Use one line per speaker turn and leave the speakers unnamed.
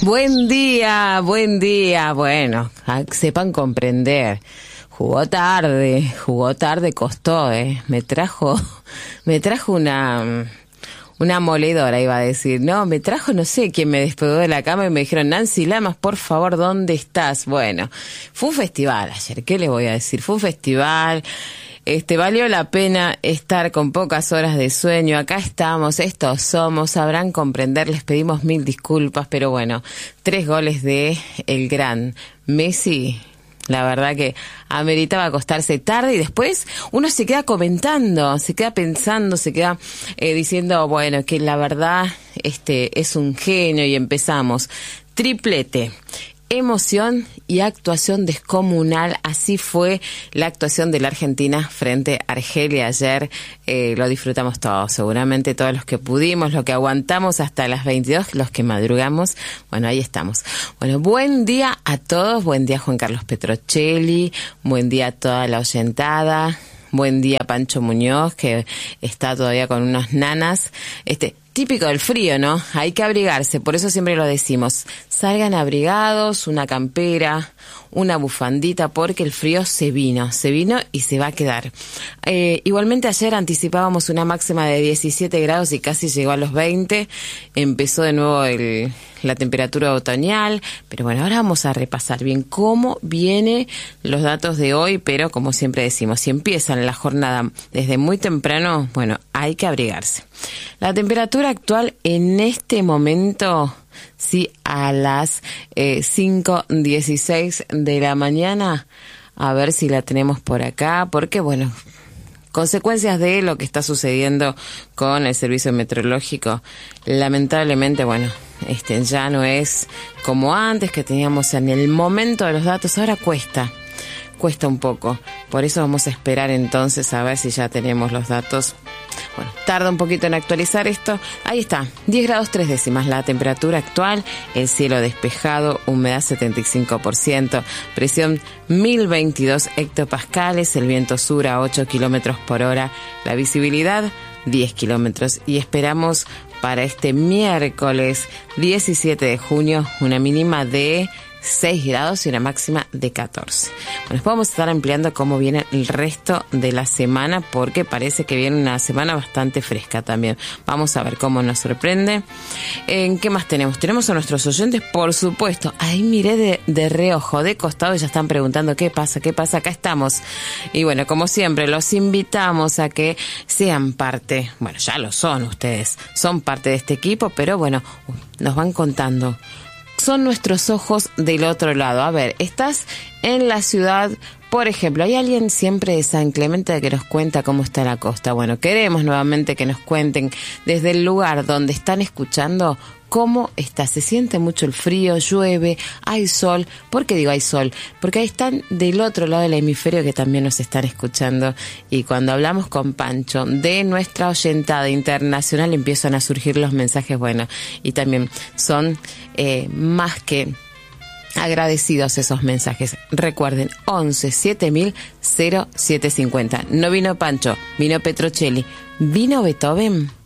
Buen día. Bueno, sepan comprender. Jugó tarde, costó, Me trajo una moledora, iba a decir. No, me trajo, no sé quién me despegó de la cama y me dijeron, Nancy Lamas, por favor, ¿dónde estás? Bueno, fue un festival ayer, ¿qué les voy a decir? Fue un festival. Valió la pena estar con pocas horas de sueño. Acá estamos, estos somos, sabrán comprender, les pedimos 1000 disculpas, pero bueno, 3 goles de el gran Messi. La verdad que ameritaba acostarse tarde y después uno se queda comentando, se queda pensando, se queda diciendo, bueno, que la verdad es un genio y empezamos. Triplete. Emoción y actuación descomunal, así fue la actuación de la Argentina frente a Argelia ayer. Lo disfrutamos todos, seguramente todos los que pudimos, los que aguantamos hasta las 22, los que madrugamos, bueno, ahí estamos. Bueno, buen día a todos, buen día Juan Carlos Petrocelli, buen día a toda la oyentada, buen día Pancho Muñoz, que está todavía con unas nanas, típico del frío, ¿no? Hay que abrigarse, por eso siempre lo decimos. Salgan abrigados, una campera, una bufandita, porque el frío se vino y se va a quedar. Igualmente ayer anticipábamos una máxima de 17 grados y casi llegó a los 20. Empezó de nuevo la temperatura otoñal, pero bueno, ahora vamos a repasar bien cómo vienen los datos de hoy, pero como siempre decimos, si empiezan la jornada desde muy temprano, bueno, hay que abrigarse. La temperatura actual en este momento, sí, a las 5:16 de la mañana, a ver si la tenemos por acá, porque bueno, consecuencias de lo que está sucediendo con el servicio meteorológico, lamentablemente, bueno, ya no es como antes, que teníamos en el momento de los datos, ahora cuesta un poco, por eso vamos a esperar entonces a ver si ya tenemos los datos. Bueno, tarda un poquito en actualizar esto. Ahí está, 10 grados 3 décimas la temperatura actual, el cielo despejado, humedad 75%, presión 1022 hectopascales, el viento sur a 8 kilómetros por hora, la visibilidad 10 kilómetros y esperamos para este miércoles 17 de junio una mínima de 6 grados y una máxima de 14. Bueno, después vamos a estar ampliando cómo viene el resto de la semana, porque parece que viene una semana bastante fresca también. Vamos a ver cómo nos sorprende. ¿Qué más tenemos? Tenemos a nuestros oyentes, por supuesto. Ahí miré de reojo, de costado, y ya están preguntando qué pasa. Acá estamos. Y bueno, como siempre, los invitamos a que sean parte. Bueno, ya lo son ustedes. Son parte de este equipo, pero bueno, nos van contando. Son nuestros ojos del otro lado. A ver, estás en la ciudad, por ejemplo, hay alguien siempre de San Clemente que nos cuenta cómo está la costa. Bueno, queremos nuevamente que nos cuenten desde el lugar donde están escuchando cómo está. Se siente mucho el frío, llueve, hay sol. ¿Por qué digo hay sol? Porque ahí están del otro lado del hemisferio que también nos están escuchando. Y cuando hablamos con Pancho de nuestra oyentada internacional empiezan a surgir los mensajes, bueno, y también son más que agradecidos esos mensajes. Recuerden, 11 7000 0750. No vino Pancho, vino Petrocelli, vino Beethoven.